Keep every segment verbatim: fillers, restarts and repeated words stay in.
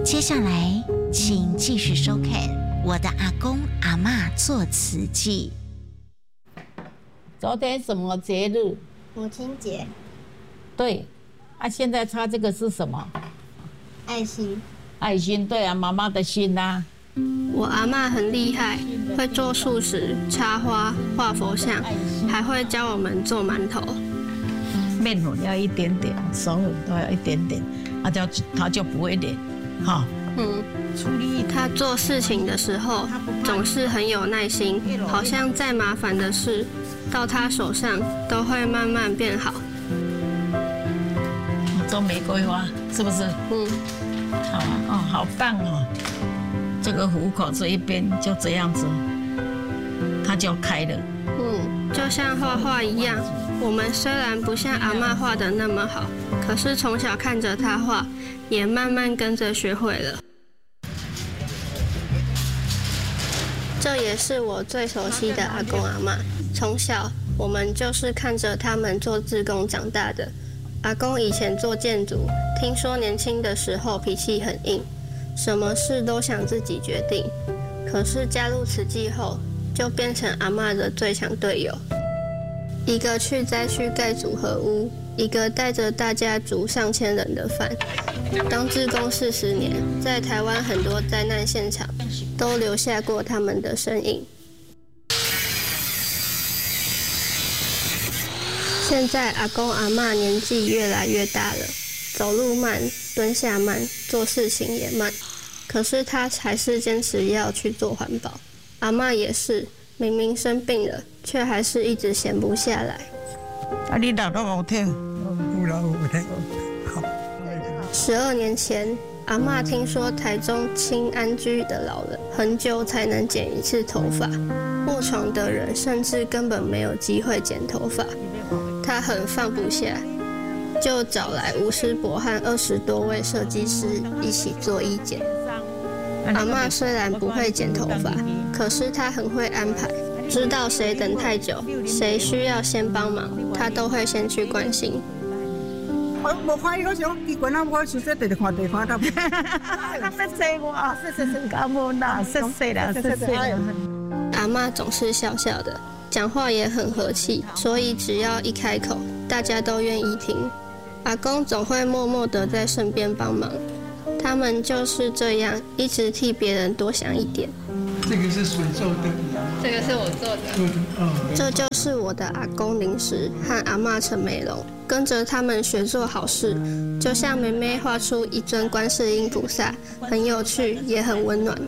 接下来，请继续收看我的阿公阿嬷做慈记。 昨天什么节日？ 母亲节。 对，啊，现在插这个是什么？ 爱心。 爱心，对啊，妈妈的心啊。 我阿嬷很厉害，会做素食、插花、画佛像，还会教我们做馒头。 面粉要一点点，手粉都要一点点，啊，就它就不会黏，哈。 嗯，他做事情的时候总是很有耐心，好像再麻烦的事，到他手上都会慢慢变好。 做玫瑰花是不是？ 嗯。 好哦，好棒哦！这个虎口这一边就这样子，它就开了。 嗯，就像画画一样，我们虽然不像阿嬷画的那么好，可是从小看着她画，也慢慢跟着学会了。这也是我最熟悉的阿公阿嬷，从小我们就是看着他们做志工长大的。阿公以前做建筑，听说年轻的时候脾气很硬，什么事都想自己决定。可是加入慈济后，就变成阿嬷的最强队友。一个去灾区盖组合屋，一个带着大家煮上千人的饭。当志工四十年，在台湾很多灾难现场都留下过他们的身影。现在阿公阿嬷年纪越来越大了，走路慢，蹲下慢，做事情也慢，可是他还是坚持要去做环保。阿嬷也是，明明生病了，却还是一直闲不下来。 啊，你老都有听？ 有老有听。好。 十二年前，阿嬷听说台中清安居的老人很久才能剪一次头发，卧床的人甚至根本没有机会剪头发。他很放不下，就找来吴师伯和二十多位设计师一起做医剪。阿嬷虽然不会剪头发，可是她很会安排，知道谁等太久，谁需要先帮忙，她都会先去关心。 我无看伊，我想奇怪啊，我实在直直看地方，他不。 谢谢我，谢谢感恩啦，谢谢啦，谢谢啦。 阿嬷总是笑笑的。讲话也很和气，所以只要一开口，大家都愿意听。阿公总会默默地在身边帮忙，他们就是这样，一直替别人多想一点。 这个是谁做的？ 这个是我做的。 做的，嗯。 这就是我的阿公林石和阿嬷陈美龙，跟着他们学做好事，就像妹妹画出一尊观世音菩萨，很有趣，也很温暖。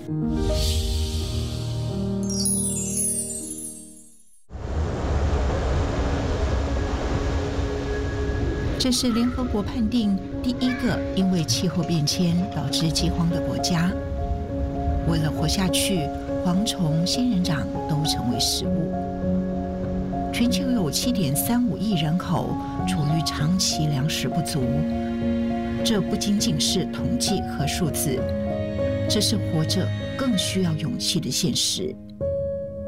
这是联合国判定第一个因为气候变迁导致饥荒的国家。为了活下去，蝗虫、仙人掌都成为食物。全球有 七点三五亿人口处于长期粮食不足，这不仅仅是统计和数字，这是活着更需要勇气的现实。